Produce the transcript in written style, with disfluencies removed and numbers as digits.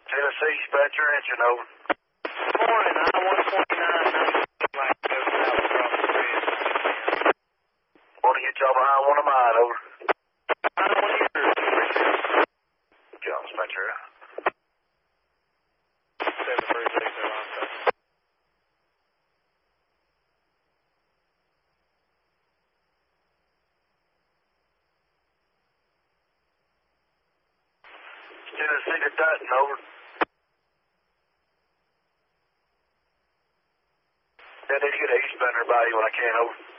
Tennessee, Spatcher engine, over. Morning, I-129, like to go south across the bridge. Want to get y'all behind one of mine, over. I don't want to hear it. John Spatcher. 736 Alonso. Tennessee to Dutton, over. I need to get an eastbound by you when I can, over.